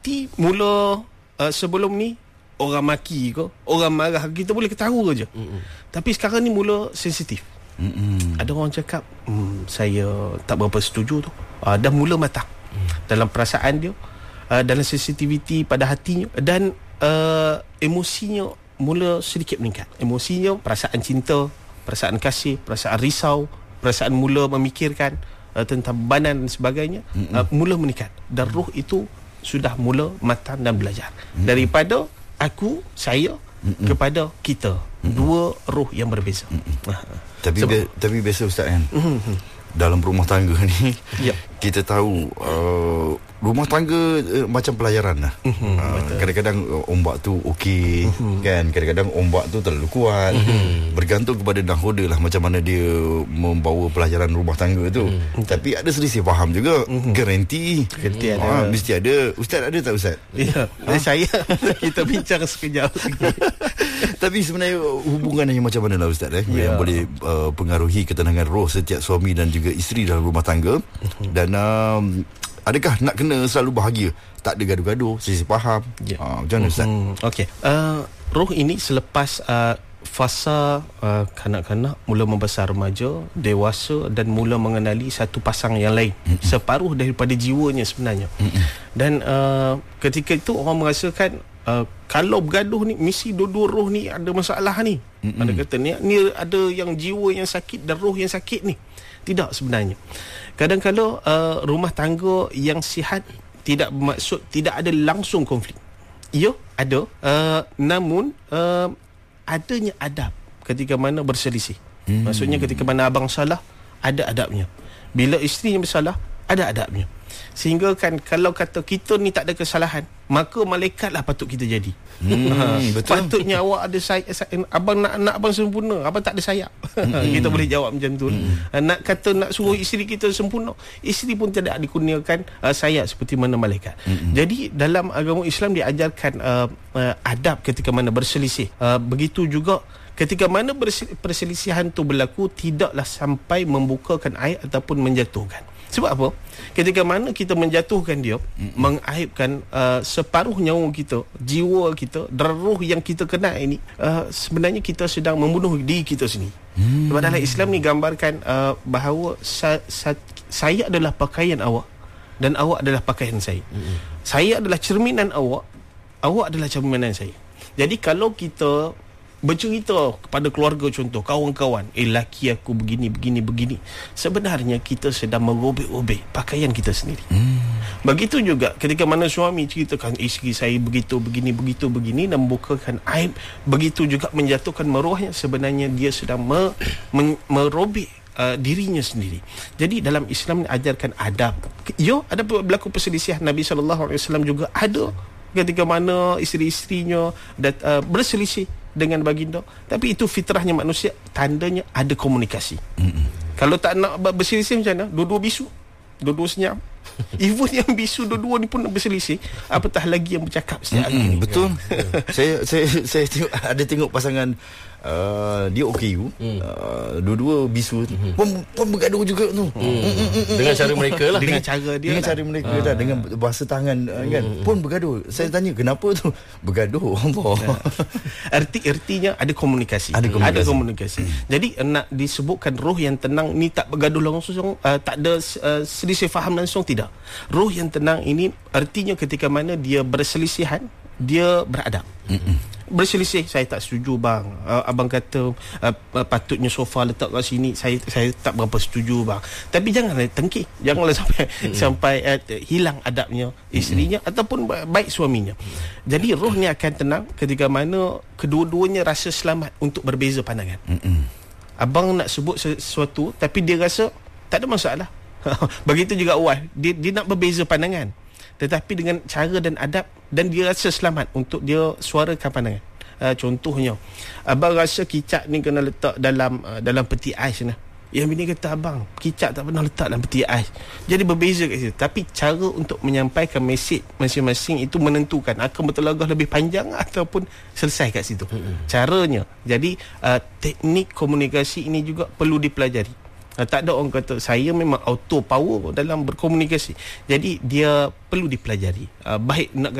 Mula sebelum ni orang maki ke, orang marah, kita boleh ketawa je. Tapi sekarang ni mula sensitif. Ada orang cakap saya tak berapa setuju tu. Dah mula matang dalam perasaan dia, dalam sensitiviti pada hatinya, dan emosinya mula sedikit meningkat. Emosinya, perasaan cinta, perasaan kasih, perasaan risau, perasaan mula memikirkan tentang bebanan dan sebagainya, mula meningkat. Dan roh itu sudah mula matang dan belajar. Daripada aku, saya, kepada kita. Dua roh yang berbeza. Tapi biasa Ustaz kan, dalam rumah tangga ni, kita tahu rumah tangga macam pelayaran lah. Kadang-kadang ombak tu okey, kan, kadang-kadang ombak tu terlalu kuat. Bergantung kepada nahoda lah macam mana dia membawa pelayaran rumah tangga tu. Tapi ada selisih faham juga. Garanti ada. Mesti ada. Ustaz ada tak Ustaz? Ya, saya kita bincang sekejap. Tapi sebenarnya hubungannya macam mana lah Ustaz yang boleh pengaruhi ketenangan roh setiap suami dan juga isteri dalam rumah tangga. Dan adakah nak kena selalu bahagia, tak ada gaduh-gaduh, selisih faham? Macam mana Ustaz? Okey, roh ini selepas fasa kanak-kanak mula membesar, remaja, dewasa, dan mula mengenali satu pasang yang lain, separuh daripada jiwanya sebenarnya. Dan ketika itu orang merasakan kalau bergaduh ni mesti dua-dua roh ni ada masalah ni. Ada kata ni ada yang jiwa yang sakit dan roh yang sakit ni. Tidak sebenarnya. Kadang-kadang rumah tangga yang sihat tidak bermaksud tidak ada langsung konflik. Ya, ada. Namun adanya adab ketika mana berselisih. Maksudnya ketika mana abang salah, ada adabnya. Bila isteri yang bersalah, ada adabnya. Sehingga kan kalau kata kita ni tak ada kesalahan, maka malaikatlah patut kita jadi. Betul. Patutnya awak ada abang nak abang sempurna, abang tak ada sayap. Kita boleh jawab macam tu. Nak kata nak suruh isteri kita sempurna, isteri pun tidak dikurniakan sayap seperti mana malaikat. Jadi dalam agama Islam diajarkan adab ketika mana berselisih. Begitu juga ketika mana perselisihan tu berlaku, tidaklah sampai membukakan aib ataupun menjatuhkan. Sebab apa? Ketika mana kita menjatuhkan dia, mengaibkan separuh nyawa kita, jiwa kita, dan roh yang kita kenal ini, sebenarnya kita sedang membunuh diri kita sendiri. Sebab dalam Islam ni gambarkan bahawa saya adalah pakaian awak dan awak adalah pakaian saya. Saya adalah cerminan awak, awak adalah cerminan saya. Jadi kalau kita bercerita kepada keluarga, contoh kawan-kawan, laki aku begini, sebenarnya kita sedang merobek-robek pakaian kita sendiri. Begitu juga ketika mana suami ceritakan isteri saya begitu, begini, dan membukakan aib, begitu juga menjatuhkan maruahnya, sebenarnya dia sedang merobek dirinya sendiri. Jadi dalam Islam ajarkan adab. Ada berlaku perselisihan. Nabi SAW juga ada ketika mana isteri-isterinya berselisih dengan baginda, tapi itu fitrahnya manusia, tandanya ada komunikasi. Kalau tak nak berselisih macam mana? Dua-dua bisu, dua-dua senyap. Even yang bisu dua-dua ni pun nak berselisih, apatah lagi yang bercakap setiap hari ni. Betul. Saya tengok pasangan dia OKU, dua-dua bisu, pun bergaduh juga tu. Dengan cara mereka lah, dengan cara dia, dengan cara mereka dah, dengan bahasa tangan kan, pun bergaduh. Saya tanya kenapa tu bergaduh? Allah. Artinya ada komunikasi. Ada komunikasi. Jadi nak disebutkan roh yang tenang ni tak bergaduh langsung, tak ada selisih faham langsung, tidak. Roh yang tenang ini artinya ketika mana dia berselisihan, dia beradab. Berselisih, saya tak setuju bang, abang kata patutnya sofa letak kat sini, saya tak berapa setuju bang. Tapi janganlah tengking, janganlah sampai hilang adabnya isterinya ataupun baik suaminya. Jadi roh ni akan tenang ketika mana kedua-duanya rasa selamat untuk berbeza pandangan. Abang nak sebut sesuatu tapi dia rasa tak ada masalah. Begitu juga awal, dia nak berbeza pandangan, tetapi dengan cara dan adab, dan dia rasa selamat untuk dia suarakan pandangan. Contohnya, abang rasa kicap ni kena letak dalam peti ais ni. Yang bini kata, abang, kicap tak pernah letak dalam peti ais. Jadi berbeza kat situ. Tapi cara untuk menyampaikan mesej masing-masing itu menentukan akan bertelagah lebih panjang ataupun selesai kat situ. Caranya. Jadi teknik komunikasi ini juga perlu dipelajari. Tak ada orang kata saya memang auto power dalam berkomunikasi. Jadi dia perlu dipelajari. Baik nak